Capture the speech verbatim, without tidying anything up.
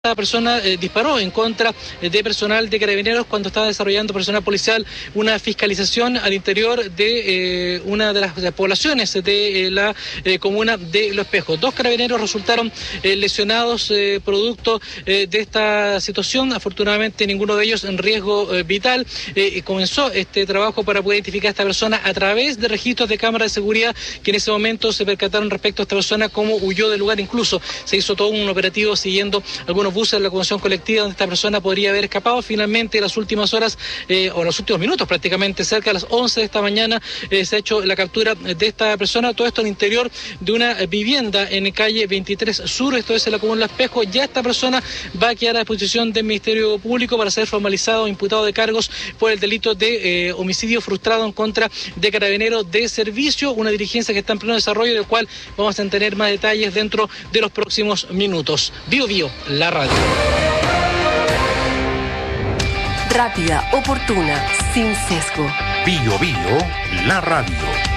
Esta persona eh, disparó en contra de personal de Carabineros cuando estaba desarrollando personal policial una fiscalización al interior de eh, una de las, de las poblaciones de eh, la eh, comuna de Los Espejos. Dos carabineros resultaron eh, lesionados eh, producto eh, de esta situación. Afortunadamente ninguno de ellos en riesgo eh, vital. Eh, comenzó este trabajo para poder identificar a esta persona a través de registros de cámaras de seguridad que en ese momento se percataron respecto a esta persona, cómo huyó del lugar. Incluso se hizo todo un operativo siguiendo algunos buses de la conducción colectiva donde esta persona podría haber escapado. Finalmente, en las últimas horas, eh, o en los últimos minutos prácticamente, cerca de las once de esta mañana, eh, se ha hecho la captura de esta persona. Todo esto al interior de una vivienda en calle veintitrés Sur, esto es en la comuna de Los Espejos. Ya esta persona va a quedar a disposición del Ministerio Público para ser formalizado, imputado de cargos por el delito de eh, homicidio frustrado en contra de Carabineros de servicio, una diligencia que está en pleno desarrollo, del cual vamos a tener más detalles dentro de los próximos minutos. Bio Bio, la radio. Rápida, oportuna, sin sesgo. Bio Bio, la radio.